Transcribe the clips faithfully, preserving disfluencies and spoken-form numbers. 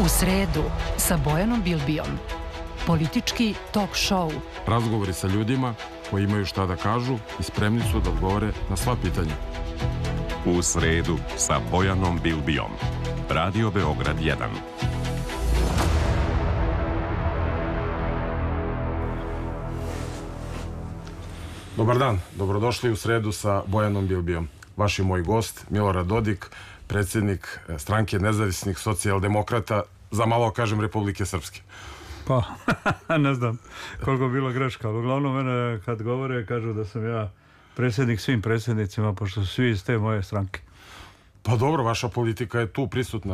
U sredu sa Bojanom Bilbijom. Politički talk show. Razgovori sa ljudima koji imaju šta da kažu i spremni su da odgovore na sva pitanja. U sredu sa Bojanom Bilbijom. Radio Beograd jedan. Dobar dan, dobrodošli u sredu sa Bojanom Bilbijom. Vaš i moj gost, Milorad Dodik, predsjednik stranke nezavisnih socijaldemokrata, za malo kažem Republike Srpske. Pa, ne znam koliko je bilo greška, ali uglavnom mene kad govore kažu da sam ja predsjednik svim predsjednicima, pošto su svi iz te moje stranke. Pa dobro, vaša politika je tu prisutna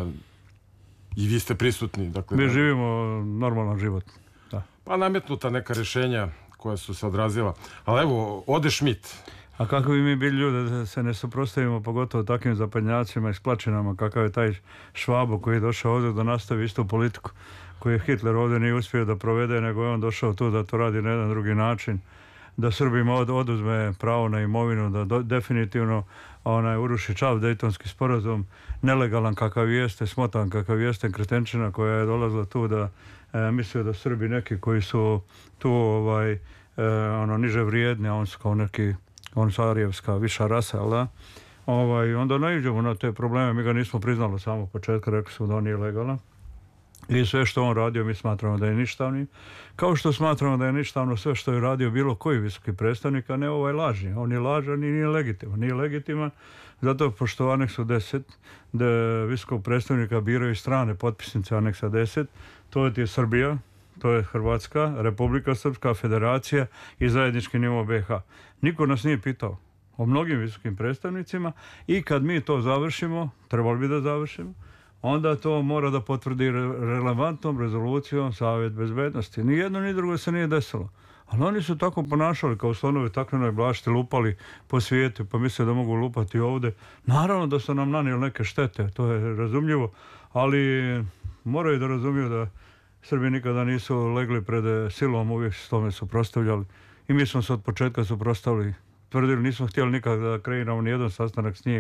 i vi ste prisutni. Dakle, Mi da... živimo normalan život. Da. Pa nametnuta neka rješenja koja su se odrazila. Ali evo, ode Schmidt. A kako bi mi bili ljudi da se ne suprotstavimo, pogotovo takvim zapadnjacima i splačinama, kakav je taj Švabo koji je došao ovdje da nastavi istu politiku koju je Hitler ovdje nije uspio da provede, nego je on došao tu da to radi na jedan drugi način, da Srbima od, oduzme pravo na imovinu, da do, definitivno onaj, uruši čav Dejtonski sporazum, nelegalan kakav jeste, smotan kakav jeste, kretenčina koja je dolazila tu da e, mislio da Srbi neki koji su tu ovaj, e, ono, niže vrijedni, a on su kao neki on su arijevska viša rasa, ali da? Ovaj, onda naiđemo na te probleme, mi ga nismo priznali samo u početku, rekli smo da on nije legalan. I sve što on radio mi smatramo da je ništavni. Kao što smatramo da je ništavno sve što je radio bilo koji visoki predstavnik, a ne ovaj lažni. On je lažan i nije legitiman. Nije legitiman zato pošto aneksu deset da visokog predstavnika biraju strane potpisnice aneksa deset, to je Srbija, to je Hrvatska, Republika Srpska, Federacija i zajednički nivo B iH. Niko nas nije pitao o mnogim visokim predstavnicima i kad mi to završimo, trebali bi da završimo, onda to mora da potvrdi relevantnom rezolucijom Savjet bezbednosti. Ni jedno ni drugo se nije desilo. Ali oni su tako ponašali kao slonovi taklenoj blašti, lupali po svijetu, pa misle da mogu lupati ovdje. Naravno da su nam nanijeli neke štete, to je razumljivo, ali moraju da razumiju da Srbi nikada nisu legli pred silom, uvijek se tome suprotstavljali. I mi smo se od početka suprotstavili. Tvrdili, nismo htjeli nikada da kreiramo nijedan sastanak s njim.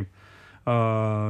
A,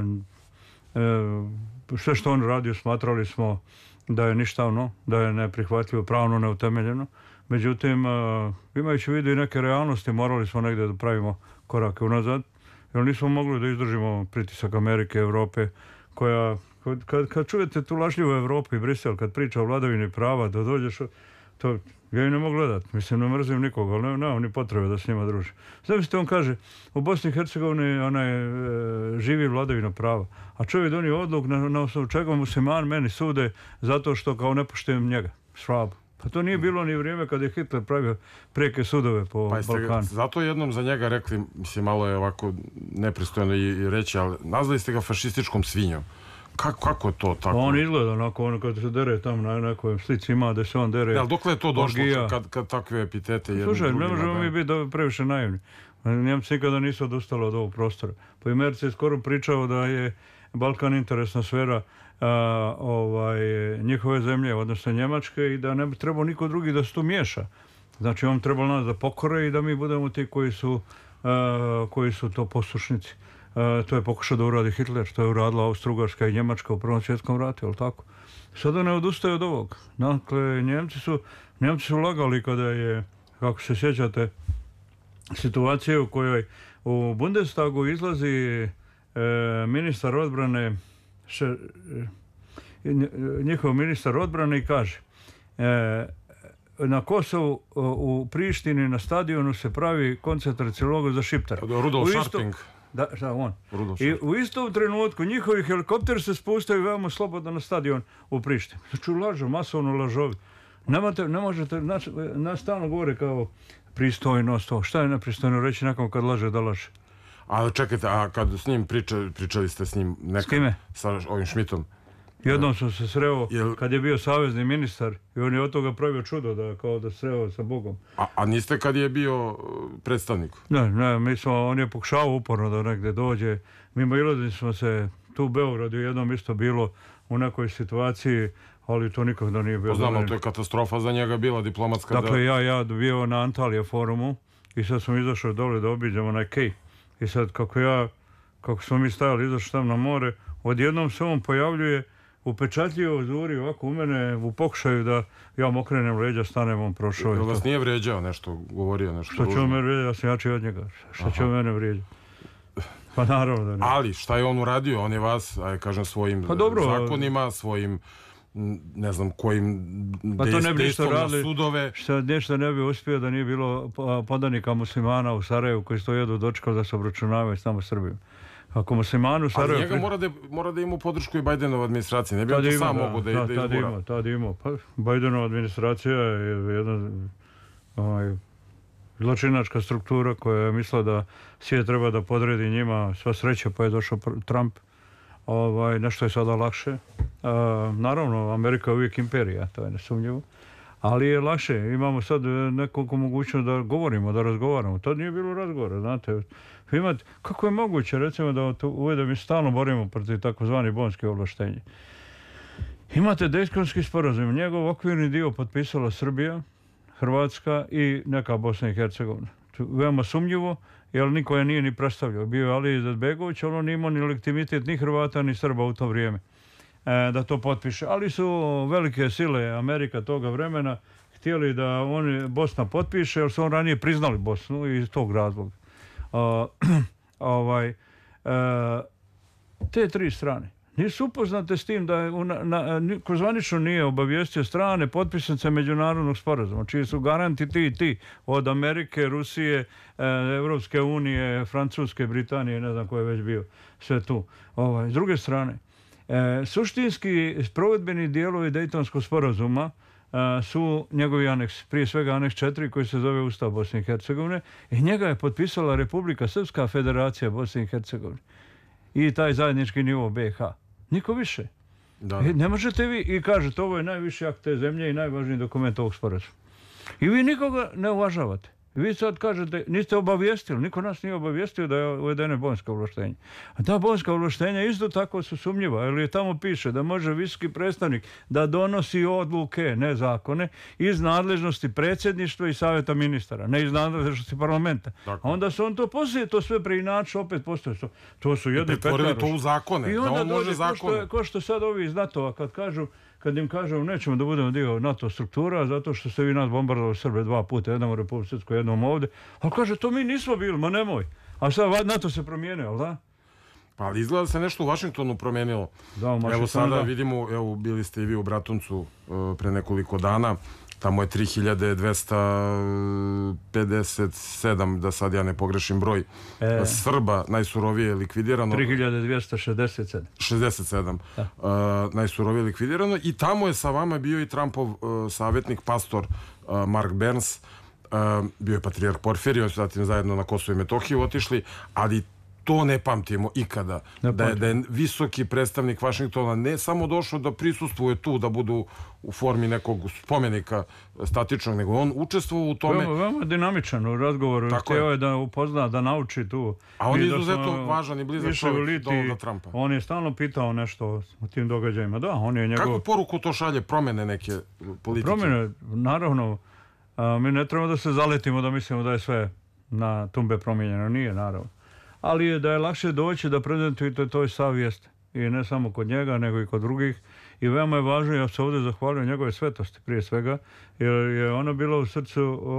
e, sve što on radio smatrali smo da je ništavno, da je neprihvatljivo, pravno neutemeljeno. Međutim, a, imajući u vidu i neke realnosti, morali smo negdje da pravimo korake unazad. Jer nismo mogli da izdržimo pritisak Amerike, Evrope, koja... Kad, kad čujete tu lažljivu Evropu i Brisel, kad priča o vladavini prava, da dođeš, to ja i ne mogu gledat. Mislim, ne mrzim nikoga, ali ne, nemam ni potrebe da s njima družim. Zamislite, on kaže, u Bosni i Hercegovini onaj, e, živi vladavina prava, a čovjek donio odluk na, na osnovu čega musliman meni sude zato što kao ne poštujem njega, Švabu. Pa to nije bilo ni vrijeme kad je Hitler pravio prijeke sudove po pa Balkanu. Zato jednom za njega rekli, mislim, malo je ovako nepristojno i, i reći, ali nazvali ste ga fašističkom svinjom. Kako, kako to tako? On izgleda onako, ono kad se dere tamo na nekoj slici ima da se on dere. Ja, dokle je to došlo kad, kad takve epitete jednim Slušaj, drugima? Slušaj, ne možemo mi biti previše naivni. Njemci nikada nisu odustali od ovog prostora. Pa i Merc je skoro pričao da je Balkan interesna sfera a, ovaj, njihove zemlje, odnosno Njemačke, i da ne bi trebao niko drugi da se tu miješa. Znači on trebalo nas da pokore i da mi budemo ti koji su, a, koji su to poslušnici. Uh, to je pokušao da uradi Hitler, to je uradila Austro-Ugarska i Njemačka u Prvom svjetskom ratu, je li tako? Sada ne odustaje od ovog. Dakle, Njemci su, Njemci su lagali kada je, kako se sjećate, situacija u kojoj u Bundestagu izlazi e, ministar odbrane, še, e, njihov ministar odbrane i kaže e, na Kosovu u Prištini na stadionu se pravi koncentracioni logor za Šiptare. Rudolf Scharping. Da, šta on. Rudolf. I u istom trenutku njihovi helikopteri se spustaju veoma slobodno na stadion u Prištini. Znači lažu, masovno lažovi. Nemate, ne možete, znači, nas stalno govore kao pristojnost, to. Šta je nepristojno reći nekom kad laže da laže? A čekajte, a kad s njim pričali, pričali ste s njim nekad? S kime? Sa ovim Schmidtom. Jednom sam se sreo Jel... kad je bio savezni ministar i on je od toga pravio čudo da kao da sreo sa Bogom. A, a niste kad je bio predstavnik? Ne, ne, mi smo, on je pokušao uporno da negdje dođe. Mimo ilazili smo se tu u Beogradu, jednom isto bilo u nekoj situaciji, ali to nikada nije bilo. Poznamo, to je katastrofa za njega bila diplomatska. Dakle, da... ja, ja bio na Antalija forumu i sad smo izašli dole da obiđemo na Kej. I sad kako ja, kako smo mi stajali, izašli tam na more, odjednom se on pojavljuje upečatljivo zuri ovako u mene u pokušaju da ja mu okrenem leđa, stanem, on prošao. Jel vas nije vrijeđao nešto, govorio nešto Što će on mene vrijeđati, ja sam jači od njega. Što će on mene vrijeđati? Pa naravno da ne. Ali šta je on uradio? On je vas, aj kažem, svojim pa dobro, zakonima, svojim ne znam kojim pa dejstvom na sudove. Što nešto ne bi uspio da nije bilo podanika muslimana u Sarajevu koji sto jedu dočekao da se obračunavaju s nama Srbijom. Ako muslimanu u Sarajevu... Ali njega mora da, mora da ima podršku i Bajdenova administracija. Ne bi on to sam mogu da, da, da izgura. Ima, tad ima. Pa Bajdenova administracija je jedna ovaj, zločinačka struktura koja je mislila da svijet treba da podredi njima. Sva sreća pa je došao Trump. Ovaj, nešto je sada lakše. A, naravno, Amerika je uvijek imperija, to je nesumnjivo. Ali je lakše. Imamo sad nekoliko mogućnost da govorimo, da razgovaramo. To nije bilo razgovora, znate. Imate, kako je moguće, recimo, da uvijek mi stalno borimo protiv takozvani bonskih ovlaštenja. Imate Dejtonski sporazum. Njegov okvirni dio potpisala Srbija, Hrvatska i neka Bosna i Hercegovina. Veoma sumnjivo, jer niko je nije ni predstavljao. Bio je Alija Izetbegović, ali on nije imao ni legitimitet ni Hrvata ni Srba u to vrijeme e, da to potpiše. Ali su velike sile Amerika toga vremena htjeli da on Bosna potpiše, jer su on ranije priznali Bosnu iz tog razloga. A, ovaj, a, te tri strane nisu upoznate s tim da je na, na, niko zvanično nije obavijestio strane potpisnice međunarodnog sporazuma, čiji su garanti ti i ti od Amerike, Rusije, Evropske unije, Francuske, Britanije, ne znam ko je već bio, sve tu. Ovaj, s druge strane, e, suštinski provedbeni dijelovi Dejtonskog sporazuma a, su njegovi aneks, prije svega aneks četiri koji se zove Ustav Bosne i Hercegovine i njega je potpisala Republika Srpska, Federacija Bosne i Hercegovine i taj zajednički nivo be ha. Niko više. Da. E, ne možete vi i kažete ovo je najviši akt te zemlje i najvažniji dokument ovog sporazuma. I vi nikoga ne uvažavate. Vi sad kažete, niste obavijestili, niko nas nije obavijestio da je uvedene bonska ovlaštenja. A ta bonska ovlaštenja isto tako su sumnjiva, jer je tamo piše da može visoki predstavnik da donosi odluke, ne zakone, iz nadležnosti predsjedništva i savjeta ministara, ne iz nadležnosti parlamenta. Tako. A onda se on to poslije, to sve preinače, opet postoje. To, to su jedni petkaroši. To u zakone, i onda da on može zakone. Ko što, ko što sad ovi iz NATO-a kad kažu, kad im kažemo nećemo da budemo dio NATO struktura zato što ste vi nas bombardovali Srbe dva puta, jednom u Republici Srpskoj, jednom ovdje. Ali kaže, to mi nismo bili, ma nemoj. A sad NATO se promijenio, ali da? Pa ali izgleda da se nešto u Vašingtonu promijenilo. Da, u evo sada da. vidimo, evo bili ste i vi u Bratuncu uh, pre nekoliko dana. Tamo je tri hiljade dvesta pedeset sedam, da sad ja ne pogrešim broj, e, Srba najsurovije likvidirano. tri hiljade dvesta šezdeset sedam. šezdeset sedam. Uh, najsurovije likvidirano. I tamo je sa vama bio i Trumpov uh, savjetnik, pastor uh, Mark Burns. Uh, bio je patrijarh Porfirije, zatim zajedno na Kosovo i Metohiju otišli, ali to ne pamtimo ikada. Ne da, je, da je visoki predstavnik Vašingtona ne samo došao da prisustvuje tu, da budu u formi nekog spomenika statičnog, nego on učestvovao u tome. Veoma, veoma dinamičan u razgovoru. Htio je da upozna, da nauči tu. A on je izuzetno važan i blizak čovjek Donalda Trumpa. On je stalno pitao nešto o tim događajima. Da, on je njegov... Kakvu poruku to šalje? Promjene neke politike? Promjene, naravno. A, mi ne trebamo da se zaletimo da mislimo da je sve na tumbe promijenjeno. Nije, naravno. Ali je da je lakše doći da prezentujete toj savijest. I ne samo kod njega, nego i kod drugih. I veoma je važno, ja se ovdje zahvaljujem njegove svetosti prije svega, jer je ona bila u srcu, u,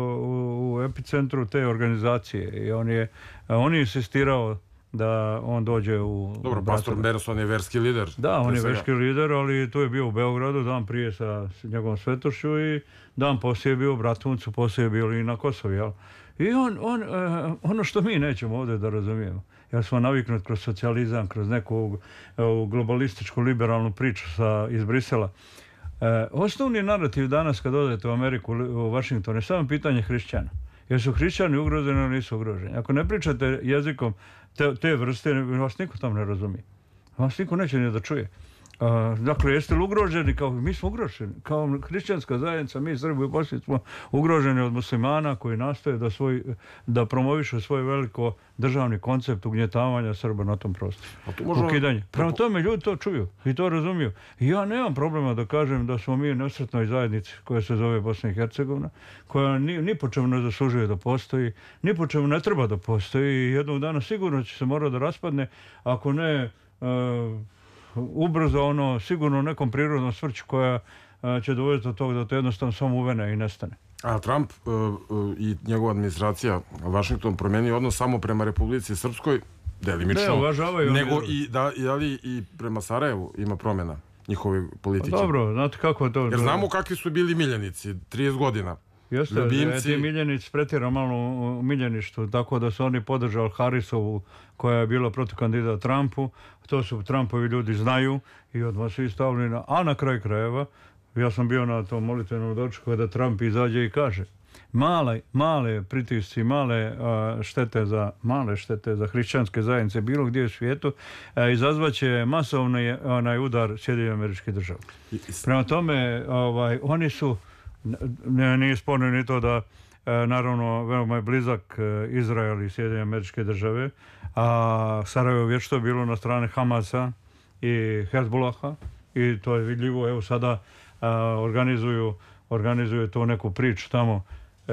u, u epicentru te organizacije. I on je, on je insistirao da on dođe u... Dobro, pastor Burns, on je verski lider. Da, on je verski lider, ali tu je bio u Beogradu, dan prije sa njegovom svetošću i dan poslije je bio u Bratuncu, poslije je bio i na Kosovu, jel? I on, on, uh, ono što mi nećemo ovdje da razumijemo, jer smo naviknuti kroz socijalizam, kroz neku uh, globalističku liberalnu priču sa, iz Brisela. Uh, osnovni narativ danas kad odete u Ameriku, u Washington, je samo pitanje hrišćana. Jer su hrišćani ugroženi ili nisu ugroženi. Ako ne pričate jezikom te, te vrste, vas niko tam ne razumije. Vas niko neće ni da čuje. Uh, dakle, jeste li ugroženi? Kao, mi smo ugroženi. Kao hrišćanska zajednica, mi Srbi u Bosni smo ugroženi od muslimana koji nastoje da, svoj, da promovišu svoj veliko državni koncept ugnjetavanja Srba na tom prostoru. Ukidanje. Prema tome ljudi to čuju i to razumiju. I ja nemam problema da kažem da smo mi u nesretnoj zajednici koja se zove Bosna i Hercegovina, koja ni, ni po čemu ne zaslužuje da postoji, ni po čemu ne treba da postoji i jednog dana sigurno će se morati da raspadne, ako ne... Uh, ubrzo ono, sigurno u nekom prirodnom svrću koja a, će dovesti do toga da to jednostavno samo uvene i nestane. A Trump uh, uh, i njegova administracija, Washington, promenio odnos samo prema Republici Srpskoj, delimično, ne, uvažavaju nego oni... i, da, ali i prema Sarajevu ima promjena njihove politike. Pa dobro, znate kako je to... Jer znamo kakvi su bili miljenici, trideset godina. Jeste, ljubimci... ti miljenici pretjerano malo u miljeništu, tako da su oni podržali Harrisovu koja je bila protukandidat Trumpu. To su Trumpovi ljudi znaju i odmah svi stavili na... A na kraj krajeva, ja sam bio na tom molitvenom dočeku da Trump izađe i kaže male, male pritisci, male a, štete za male štete za hrišćanske zajednice bilo gdje u svijetu a, izazvaće masovni onaj udar Sjedinjenih Američkih Država. Prema tome, ovaj, oni su ne, nije sporno ni to da e, naravno veoma je blizak e, Izrael i Sjedinjene Američke Države, a Sarajevo je što bilo na strane Hamasa i Hezbolaha i to je vidljivo. Evo sada a, organizuju organizuju to neku priču tamo, e,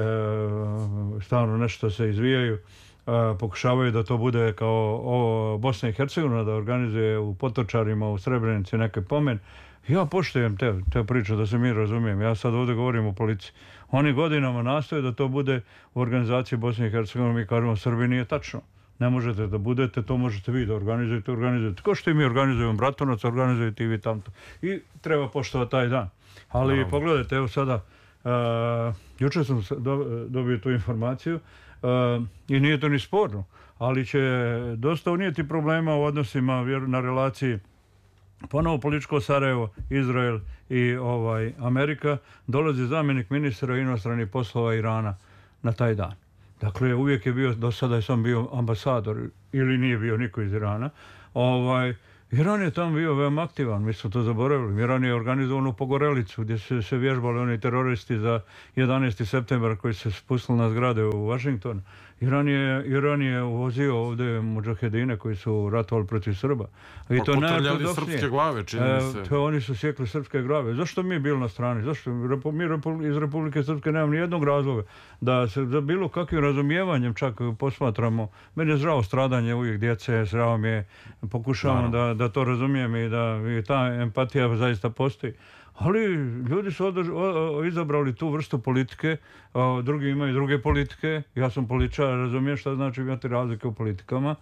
stalno nešto se izvijaju, a, pokušavaju da to bude kao ovo Bosna i Hercegovina, da organizuje u Potočarima, u Srebrenici neke pomen. Ja poštujem te, te priče, da se mi razumijem. Ja sad ovdje govorim o policiji. Oni godinama nastoje da to bude u organizaciji Bosne i Hercegovine. Mi kažemo, Srbiji nije tačno. Ne možete da budete, to možete vi da organizujete, organizujete. Ko što i mi organizujemo Bratunac, organizujete i vi tamto. I treba poštovati taj dan. Ali no. Pogledajte, evo sada, uh, jučer sam do, dobio tu informaciju uh, i nije to ni sporno, ali će dosta unijeti problema u odnosima na relaciji ponovo političko Sarajevo, Izrael i ovaj Amerika. Dolazi zamjenik ministra inostranih poslova Irana na taj dan. Dakle, uvijek je bio, do sada je sam bio ambasador ili nije bio niko iz Irana. Ovaj, Iran je tamo bio veoma aktivan, mi smo to zaboravili. Iran je organizovan u Pogorelicu gdje su se vježbali oni teroristi za jedanaesti septembar koji se spustili na zgrade u Washington. Iran je, Iran je uvozio ovdje mudžahedine koji su ratovali protiv Srba. I pa to potrljali srpske glave, čini mi se. E, to oni su sjekli srpske glave. Zašto mi bili na strani? Zašto mi iz Republike Srpske nemamo ni jednog razloga da se za bilo kakvim razumijevanjem čak posmatramo. Meni je zdravo stradanje uvijek djece, zdravo mi je, pokušavam da, da to razumijem i da i ta empatija zaista postoji. Ali ljudi su održ, o, o, izabrali tu vrstu politike, o, drugi imaju druge politike. Ja sam političar, razumijem šta znači imati razlike u politikama.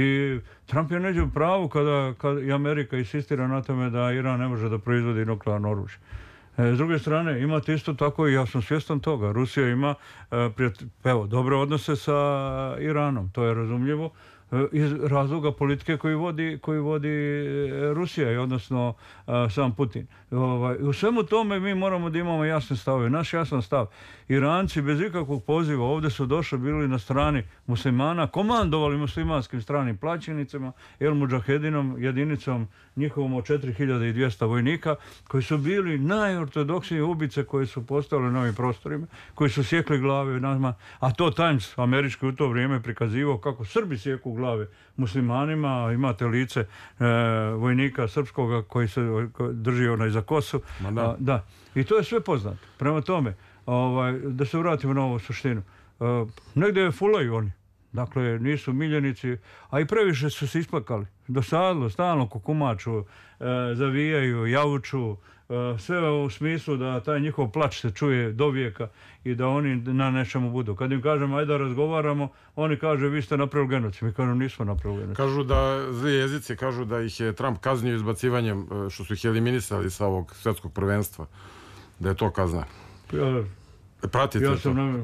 I Trump je neđe u pravu kada, kada i Amerika insistira na tome da Iran ne može da proizvodi nuklearno oružje. E, s druge strane, imate isto tako i ja sam svjestan toga. Rusija ima e, prijat, evo, dobre odnose sa Iranom, to je razumljivo. Iz razloga politike koji vodi, koji vodi Rusija i odnosno a, sam Putin. Ovaj, u svemu tome mi moramo da imamo jasne stavove. Naš jasan stav. Iranci bez ikakvog poziva ovdje su došli, bili na strani muslimana, komandovali muslimanskim stranim plaćenicama, El Mudžahedinom, jedinicom njihovom od četiri hiljade dvjesto vojnika, koji su bili najortodoksnije ubice koje su postale na ovim prostorima, koji su sjekli glave nama, a to Times američki u to vrijeme prikazivao kako Srbi sjeku glave muslimanima. Imate lice e, vojnika srpskoga koji se koji drži onaj za kosu. Da. A, da. I to je sve poznato. Prema tome, ovaj, da se vratimo na ovu suštinu. E, negdje fulaju oni. Dakle, nisu miljenici, a i previše su se isplakali. Dosadilo, stalno kukumaču, e, zavijaju, javuču, e, sve u smislu da taj njihov plač se čuje do vijeka i da oni na nečemu budu. Kad im kažemo ajde da razgovaramo, oni kažu vi ste napravili genocid. Mi kažemo nismo napravili genocid. Kažu da zli jezici kažu da ih je Trump kaznio izbacivanjem, što su ih eliminisali sa ovog svjetskog prvenstva. Da je to kazna. Ja, Pratite ja to? sam na,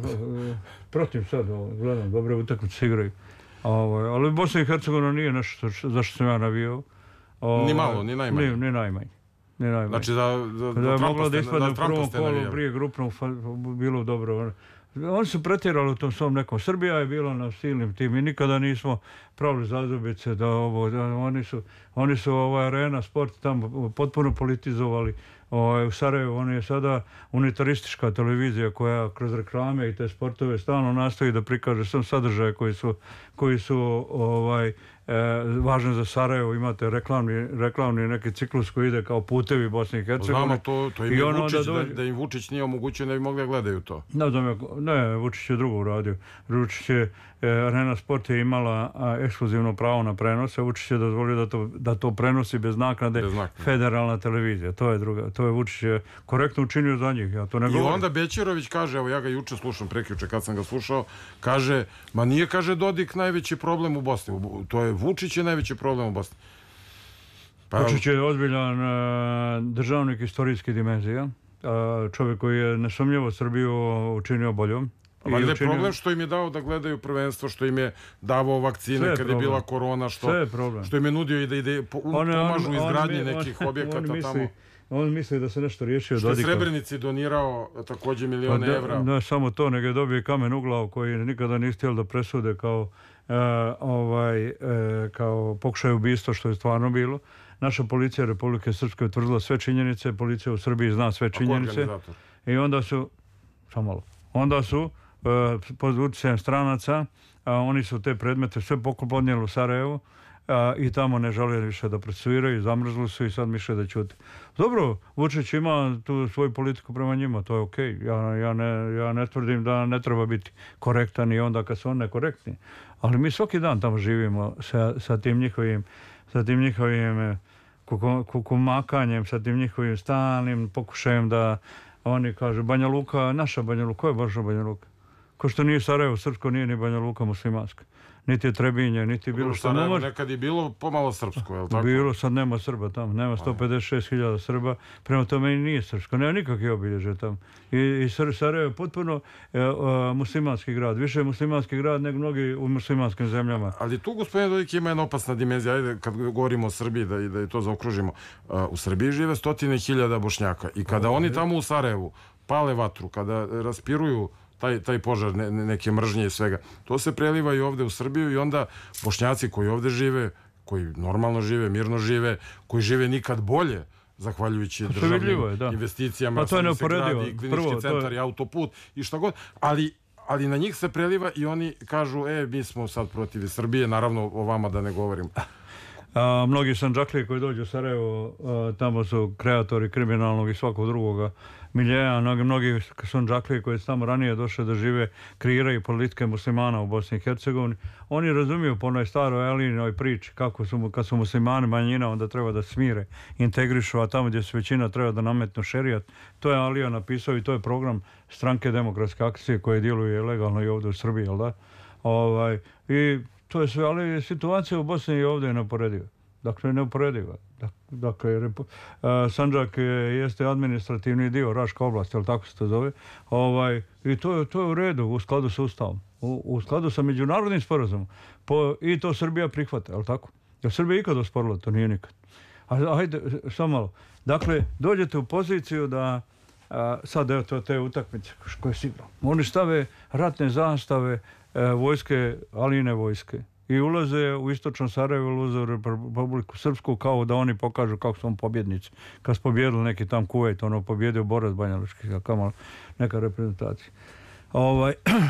protiv sad, gledam, dobre utakmice igraju. Ovaj, ali Bosna i Hercegovina nije nešto zašto sam ja navijao. Ovaj, ni malo, ni najmanje. Ni, ni najmanje. Ni najmanje. Znači da, da, da, da je Trumpa mogla da ste, ispadne da u prvom kolu navijali. prije grupnog, bilo dobro. Oni su pretjerali u tom svom nekom. Srbija je bila na silnim tim i nikada nismo pravili zazubice da ovo, da oni su, oni su ovaj arena, sport tamo potpuno politizovali. ovaj, u Sarajevu. On je sada unitaristička televizija koja kroz reklame i te sportove stalno nastoji da prikaže sam sadržaje koji su, koji su ovaj, E, važno za Sarajevo. Imate reklamni, reklamni neki ciklus koji ide kao putevi Bosne i Hercegovine. Znamo to, to im je Vučić, da, da im Vučić nije omogućio, ne bi mogli da gledaju to. Ne znam, ne, Vučić je drugo uradio. Vučić je, e, Arena Sport je imala a, ekskluzivno pravo na prenose, Vučić je dozvolio da to, da to prenosi bez naknade, bez naknade federalna televizija. To je druga, to je Vučić je korektno učinio za njih, ja to ne govorim. I onda Bećerović kaže, evo ja ga juče slušam, prekjuče kad sam ga slušao, kaže, ma nije, kaže, Dodik najveći problem u Bosni, to je Vučić je najveći problem u Bosni. Pa... Vučić je ozbiljan uh, državnik istorijske dimenzije, uh, čovjek koji je nesumnjivo Srbiju učinio boljom. Ali je učinio... problem što im je dao da gledaju prvenstvo, što im je davao vakcine kad je bila korona, što, je što im je nudio i da ide po, on, pomažu on, izgradnji on, nekih on, objekata on misli, tamo. On misli da se nešto riješio što Dodika. Što je Srebrenici donirao također milijone pa da, evra. Ne samo to, nego je dobio kamen u glavu koji nikada nije htjeli da presude kao Uh, ovaj, uh, kao pokušaj ubistva, što je stvarno bilo. Naša policija Republike Srpske utvrdila sve činjenice, policija u Srbiji zna sve činjenice. I onda su, samo malo, onda su uh, pod utjecajem stranaca, uh, oni su te predmete sve podnijeli u Sarajevu, a, i tamo ne žele više da procesuiraju, zamrzli su i sad misle da ćute. Dobro, Vučić ima tu svoju politiku prema njima, to je okej. Okay. Ja, ja, ne, ja ne tvrdim da ne treba biti korektan i onda kad su on nekorektni. Ali mi svaki dan tamo živimo sa, sa tim njihovim, sa tim njihovim kukumakanjem, sa tim njihovim stalnim pokušajem da oni kažu Banja Luka, naša Banja Luka, ko je baš Banja Luka? Ko što nije Sarajevo srpsko, nije ni Banja Luka muslimanska. Niti je Trebinje, niti je bilo što. Sarajevo nekad je bilo pomalo srpsko, je li tako? Bilo, sad nema Srba tamo, nema sto pedeset šest hiljada Srba, prema tome i nije srpsko, nema nikakve obilježje tamo. I, i Sarajevo je potpuno e, a, muslimanski grad, više je muslimanski grad nego mnogi u muslimanskim zemljama. Ali tu, gospodine Dodik, ima jedna opasna dimenzija, ajde kad govorimo o Srbiji, da, da je to zaokružimo. A, u Srbiji žive stotine hiljada Bošnjaka i kada oni tamo u Sarajevu pale vatru, kada raspiruju Taj, taj požar ne, neke mržnje i svega. To se preliva i ovde u Srbiju i onda Bošnjaci koji ovde žive, koji normalno žive, mirno žive, koji žive nikad bolje, zahvaljujući državnim je, da. investicijama, pa to je se gradi klinički Prvo, centar je... i autoput i šta god, ali, ali na njih se preliva i oni kažu, e, mi smo sad protiv Srbije, naravno o vama da ne govorim. A, mnogi Sandžaklije koji dođu u Sarajevo, a, tamo su kreatori kriminalnog i svakog drugoga miljeja, mnogi, mnogi Sandžaklije koji su tamo ranije došli da žive, kreiraju politike muslimana u Bosni i Hercegovini. Oni razumiju po onoj staroj Alinoj priči kako su, kad su muslimani manjina, onda treba da smire, integrišu, a tamo gdje su većina treba da nametnu šerijat. To je Alija napisao i to je program Stranke demokratske akcije koje djeluje legalno i ovdje u Srbiji, jel da? Ovaj, i to je sve, ali situacija u Bosni i ovdje je neuporediva. Dakle, neuporediva. Dakle, repu, a, Sandžak je, jeste administrativni dio, Raška oblast, jel tako se to zove, ovaj, i to, to je u redu, u skladu sa Ustavom, u, u skladu sa međunarodnim sporazumom. Po, I to Srbija prihvata, jel tako? Jel Srbija ikad osporila? To nije nikad. A, ajde, samo malo. Dakle, dođete u poziciju da, a, sad evo to te utakmice koje si igrao, oni stave ratne zastave e, vojske, Aline vojske, i ulaze u istočno Sarajevo, ulaze u Republiku Srpsku kao da oni pokažu kako su on pobjednici. Kad su pobjedili neki tam Kuvejt, ono pobjedio Borac Banjalučki, kao neka reprezentacija. Ovaj,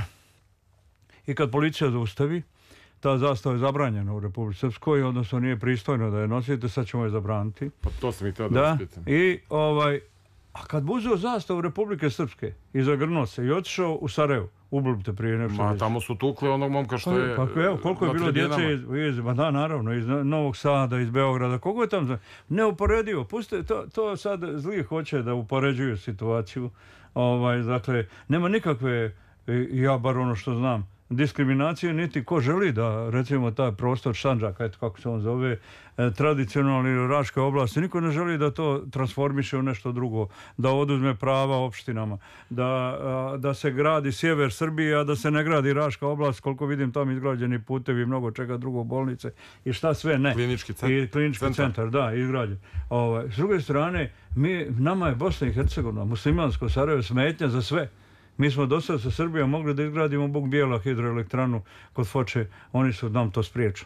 I kad policija zaustavi, ta zastava je zabranjena u Republici Srpskoj, odnosno nije pristojno da je nosite, sad ćemo je zabraniti. Pa to sam i teo da vas pitam. I ovaj, a kad bi uzeo zastavu Republike Srpske i zagrnuo se i otišao u Sarajevo, ublbite prije nešto. Ma, tamo su tukli onog momka što je... Pa, evo, koliko je bilo djece iz, iz, ba da, naravno, iz Novog Sada, iz Beograda, koliko je tam... Neuporedivo, puste, to, to sad zli hoće da upoređuju situaciju. Ovaj, dakle, nema nikakve, ja bar ono što znam, diskriminacije, niti ko želi da, recimo, taj prostor Sandžaka, eto kako se on zove, e, tradicionalni Raške oblasti, niko ne želi da to transformiše u nešto drugo, da oduzme prava opštinama, da, a, da se gradi sjever Srbije, a da se ne gradi Raška oblast, koliko vidim tamo izgrađeni putevi, mnogo čega drugo, bolnice i šta sve ne. Klinički centar. I klinički centar, centar da, izgrađen. Ovaj, s druge strane, mi, nama je Bosna i Hercegovina, muslimansko Sarajevo, smetnja za sve. Mi smo do sada sa Srbijom mogli da izgradimo Bog Bijela hidroelektranu kod Foče, oni su nam to spriječili.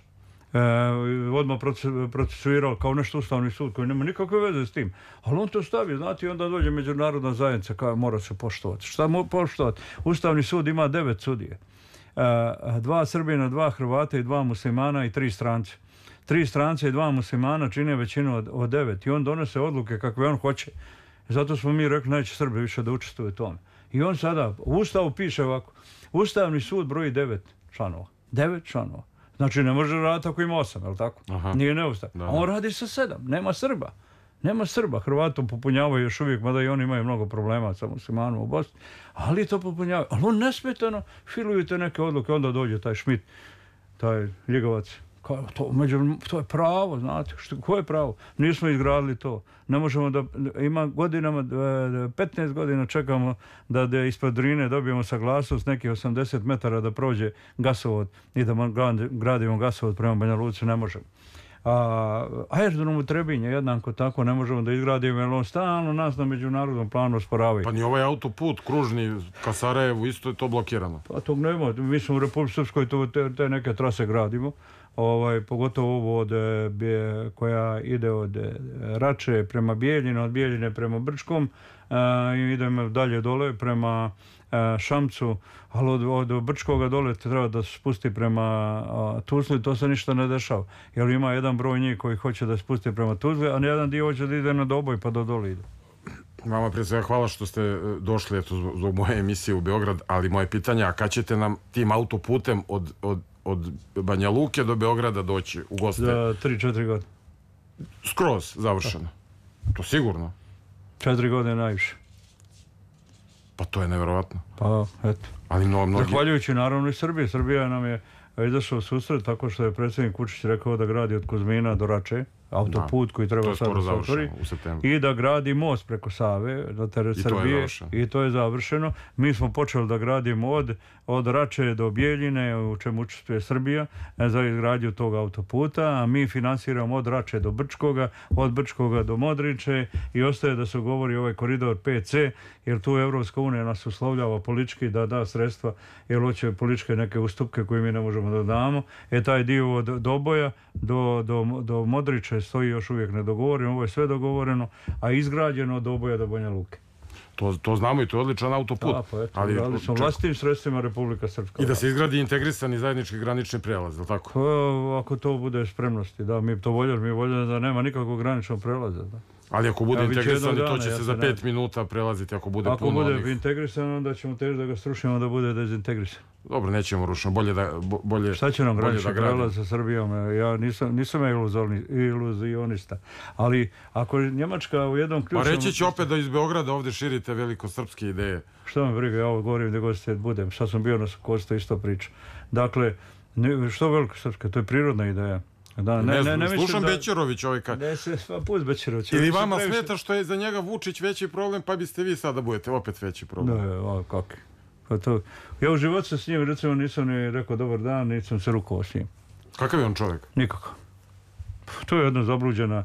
E, odmah procesuirao kao nešto Ustavni sud koji nema nikakve veze s tim. Ali on to stavi, znate, i onda dođe međunarodna zajednica kao mora se poštovati. Šta mora poštovati? Ustavni sud ima devet sudije. E, dva Srbina, dva Hrvata i dva muslimana i tri strance. Tri strance i dva muslimana čine većinu od, od devet i on donese odluke kakve on hoće. Zato smo mi rekli neće Srbi više da učestvuju u tome. I on sada u Ustavu piše ovako. Ustavni sud broji devet članova. Devet članova. Znači ne može raditi ako ima osam, je li tako? Aha. Nije neustav. Da. A on radi sa sedam. Nema Srba. Nema Srba. Hrvati popunjavaju još uvijek, mada i oni imaju mnogo problema sa muslimanom u Bosni. Ali to popunjavaju. Ali on nesmetano filuju te neke odluke. Onda dođe taj Šmit, taj Ljigovac. To, među, to je pravo, znate. Što, koje je pravo? Nismo izgradili to. Ne možemo da... Ima godinama, petnaest godina čekamo da, da ispod Drine dobijemo saglasnost nekih osamdeset metara da prođe gasovod i da gradimo gasovod prema Banja Luci. Ne možemo. A aerodrom u Trebinje jednako tako ne možemo da izgradimo jer on stalno nas na međunarodnom planu osporavaju. Pa ni ovaj autoput kružni ka Sarajevu isto je to blokirano. Pa tog nema. Mi smo u Republici Srpskoj te, te neke trase gradimo. Ovaj, pogotovo ovo od, bje, koja ide od Rače prema Bijeljinu, od Bijeljine prema Brčkom a, i idemo dalje dole prema a, Šamcu, ali od, od Brčkoga dole treba da se spusti prema a, Tuzli, to se ništa ne dešava. Jer ima jedan broj njih koji hoće da spusti prema Tuzli, a jedan dio hoće da ide na Doboj pa do dole ide. Vama prije svega hvala što ste došli eto, zbog, zbog moje emisije u Beograd, ali moje pitanje, a kad ćete nam tim autoputem od, od od Banja Luke do Beograda doći u goste? Za tri četiri godine. Skroz završeno? Da. To sigurno? Četiri godine najviše. Pa to je nevjerovatno. Pa, eto. Ali no, mnogi... Zahvaljujući naravno i Srbije. Srbija nam je izašao u susret tako što je predsjednik Vučić rekao da gradi od Kuzmina do Rače, autoput da, koji treba sad da se otvori, i da gradi most preko Save na teret Srbije. I to je završeno. Mi smo počeli da gradimo od, od Rače do Bijeljine, u čemu učestvuje Srbija, za izgradnju tog autoputa, a mi finansiramo od Rače do Brčkoga, od Brčkoga do Modriče i ostaje da se govori ovaj koridor pet ce, jer tu Evropska unija nas uslovljava politički da da sredstva, jer hoće političke neke ustupke koje mi ne možemo da damo. E taj dio od Doboja do, do, do Modriče stoji još uvijek nedogovoreno, ovo je sve dogovoreno, a izgrađeno od Doboja do Banja Luke. To, to znamo i to je odličan autoput. Da, pa eto, ali smo vlastnim sredstvima Republika Srpska. I da se izgradi integrisani zajednički granični prijelaz, je li tako? Pa, ako to bude spremnosti, da, mi to voljeli, mi voljeli da nema nikakvog graničnog prelaza, da. Ali ako bude ja, integrisani, dana, to će ja se za ne... pet minuta prelaziti ako bude ako puno. Ako bude onih... integrisan, onda ćemo teži da ga strušimo da bude dezintegrisan. Dobro, nećemo ručno, bolje da bolje. Šta će nam granični prelaz sa Srbijom? Ja nisam, nisam iluzionista. Ali ako Njemačka u jednom ključnom... Pa reći će opet da iz Beograda ovdje širite velikosrpske ideje. Šta me briga, ja ovo govorim gdje god se budem. Šta sam bio na Sokostu, isto priča. Dakle, što velikosrpske? To je prirodna ideja. Da, ne, ne, ne, ne slušam da... Bećerović ovaj kad... Ne, se, pa pust Bećerović. Ili vama previše... smeta što je za njega Vučić veći problem, pa biste vi sada budete opet veći problem. Ne, o, kako? Pa to... Ja u životu se s njim, recimo, nisam ni rekao dobar dan, nisam se rukovao s njim. Kakav je on čovjek? Nikako. To je jedna zabluđena...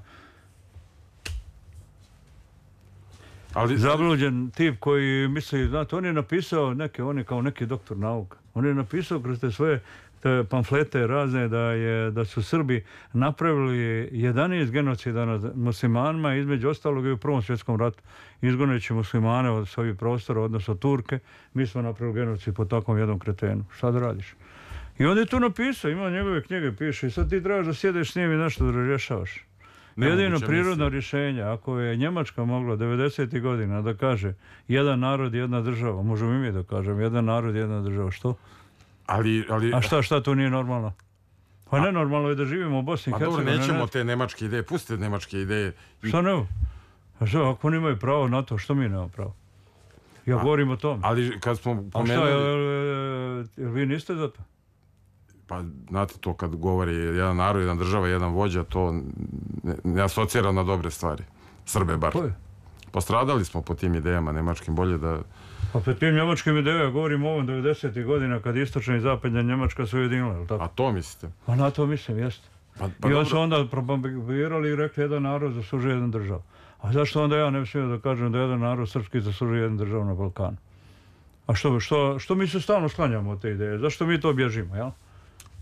Ali... Zabluđen tip koji misli, znate, on je napisao neke, on je kao neki doktor nauka. On je napisao kroz te svoje te pamflete razne da je da su Srbi napravili jedanaest genocida nad muslimanima, između ostalog i u Prvom svjetskom ratu. Izgoneći muslimane od svojih prostora, odnosno Turke, mi smo napravili genocid po takvom jednom kretenu. Šta da radiš? I on je tu napisao, ima njegove knjige, piše, i sad ti trebaš da sjedeš s njim i nešto da rješavaš. Jedino prirodno rješenje, ako je Njemačka mogla devedesetih godina da kaže jedan narod, jedna država, možemo i mi da kažem, jedan narod, jedna država, što? Ali, ali... A šta, šta to nije normalno? Pa ne, normalno je da živimo u Bosni i Hercegovini. A dobro, nećemo ne... te nemačke ideje, pustite nemačke ideje. I... Šta ne? A šta, ako oni imaju pravo na to, što mi nemamo pravo? Ja a, govorim o tom. Ali kad smo pomenuli... A šta, jel, jel vi niste za to? Pa, znate, to kad govori jedan narod, jedan država, jedan vođa, to ne, ne asocira na dobre stvari. Srbe bar. To je. Postradali smo po tim idejama nemačkim, bolje da... Pa po tim njemačkim idejama govorim o ovom devedesetih godina kad istočna i zapadnja Njemačka su ujedinile, ili tako? A to mislite? A na to mislim, jeste. Pa, pa I on su onda propagirali i rekli jedan narod zaslužuje jedan držav. A zašto onda ja ne smijem da kažem da jedan narod srpski zaslužuje jedan držav na Balkanu? A što, što, što mi se stalno sklanjamo od te ideje? Zašto mi to bježimo, jel?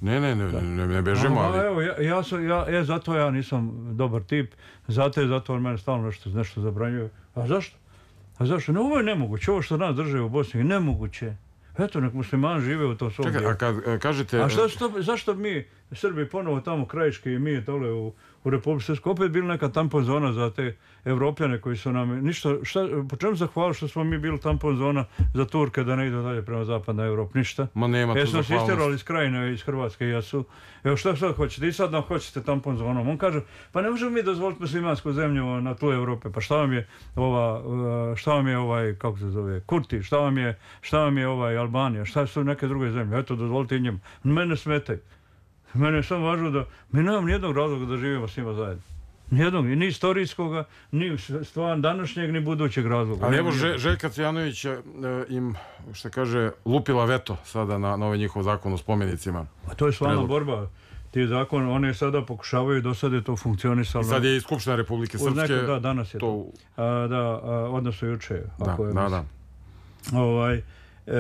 Ne, ne, ne, ne, ne bežimo, ali... A, evo, ja, ja, sam, ja, ja, zato ja nisam dobar tip, zato je zato on mene stalno nešto, nešto zabranjuje. A zašto? A zašto? Ne, ovo je nemoguće, ovo što nas drže u Bosni je nemoguće. Eto, nek muslimani žive u tom svom Čekaj, dijelu. a kad kažete... A šta, što, zašto mi, Srbi, ponovo tamo krajiški i mi dole u, u Republici Srpskoj, opet bili neka tampon zona za te Evropljane koji su nam... Ništa, šta, po čemu zahvalili što smo mi bili tampon zona za Turke da ne idu dalje prema zapadna Evropa? Ništa. Ma nema tu Jesu nas zahvalnosti. isterali iz Krajine, iz Hrvatske, jesu. Evo šta sad hoćete? I sad nam hoćete tampon zonom. On kaže, pa ne možemo mi dozvoliti muslimansku zemlju na tlu Evrope. Pa šta vam je ova, šta vam je ovaj, kako se zove, Kurti, šta vam je, šta vam je ovaj Albanija, šta su neke druge zemlje? Eto, dozvolite i njemu. Mene smetaju. Mene je samo važno da mi nemam nijednog razloga da živimo s njima zajedno. Nijednog, ni istorijskoga, ni stvar današnjeg, ni budućeg razloga. Ali evo, Željka Cvijanović im, što kaže, lupila veto sada na, na ovaj njihov zakon o spomenicima. A to je stvarno borba. Ti zakon, one sada pokušavaju, do sada je to funkcionisalo. I sad je i Skupština Republike Srpske... Da, danas je to. to. A, da, a, odnosno juče. Da, ako je da, da. Ovaj, e,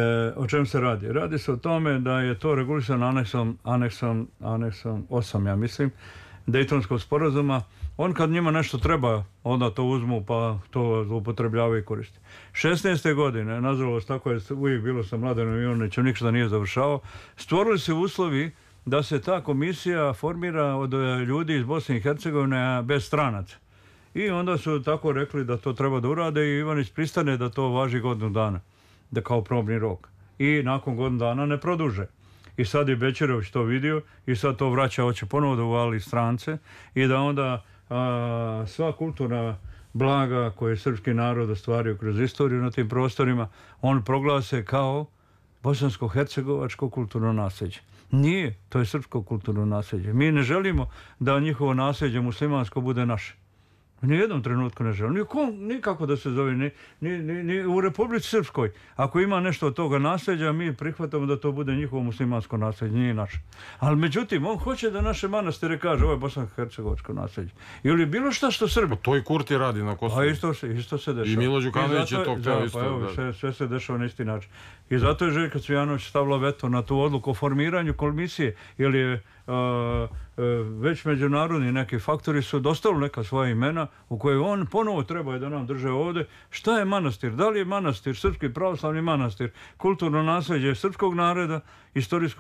o čem se radi? Radi se o tome da je to regulisano aneksom, aneksom, aneksom osam, ja mislim, Dejtonskog sporazuma. On kad njima nešto treba, onda to uzmu pa to zloupotrebljavaju i koriste. šesnaeste godine, nažalost, tako je uvijek bilo sa Mladenom Ivanovićem, nikada nije završao, stvorili se uslovi da se ta komisija formira od ljudi iz Bosne i Hercegovine bez stranaca. I onda su tako rekli da to treba da urade i Ivanić pristane da to važi godinu dana, da kao probni rok. I nakon godinu dana ne produže. I sad je Bećerović to vidio i sad to vraća, hoće ponovo da uvali strance i da onda a, sva kulturna blaga koje je srpski narod ostvario kroz istoriju na tim prostorima, on proglase kao bosansko-hercegovačko kulturno nasljeđe. Nije, to je srpsko kulturno nasljeđe. Mi ne želimo da njihovo nasljeđe muslimansko bude naše. Ni u jednom trenutku ne želimo. Nikom, nikako da se zove, ni, ni, ni, ni u Republici Srpskoj. Ako ima nešto od toga nasljeđa, mi prihvatamo da to bude njihovo muslimansko nasljeđe, nije naše. Ali međutim, on hoće da naše manastire kaže, ovo je bosansko-hercegovačko nasljeđe. Ili bilo šta što Srbi. To i Kurti radi na Kosovu. A isto se, isto se dešava. I Milo Đukanović je to htio isto. Pa evo, sve, sve se dešava na isti način. I zato je Željka Cvijanović stavila veto na tu odluku o formiranju komisije, jer je a, a, već međunarodni neki faktori su dostavili neka svoja imena u koje on ponovo treba da nam drže ovdje. Šta je manastir? Da li je manastir, srpski pravoslavni manastir, kulturno nasljeđe srpskog naroda, istorijsko